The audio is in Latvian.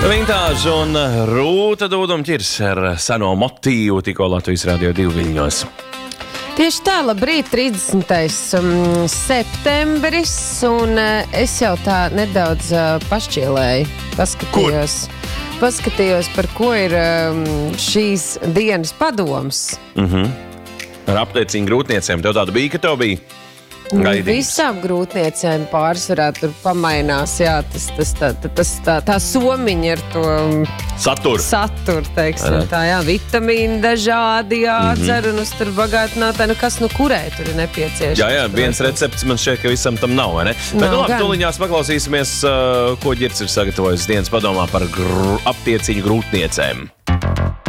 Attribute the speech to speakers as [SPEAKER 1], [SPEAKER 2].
[SPEAKER 1] Vintāžs un Rūta Dūduma ķirs ar seno motīvu tikko Latvijas Radio 2 viļņos.
[SPEAKER 2] Tieši tā, labrīt, 30. septembris, un es jau tā nedaudz pašķielēju, paskatījos, par ko ir šīs dienas padoms.
[SPEAKER 1] Ar aptiecīgu grūtniecēm. Tev tāda bija, ka tev bija?
[SPEAKER 2] Visām grūtniecēm pārsvarā tur pamainās, jā, tā somiņa ar to saturu, teiksim, tā, jā, vitamīni dažādi jādzer un uz tur bagātinātāji, kas kurai tur ir nepieciešams.
[SPEAKER 1] Jā, viens recepts man šķiet, ka visam tam nav, vai ne? Bet labi, tuliņās paklausīsimies, ko Ģirds ir sagatavojis dienas padomā par aptiecīgu grūtniecēm.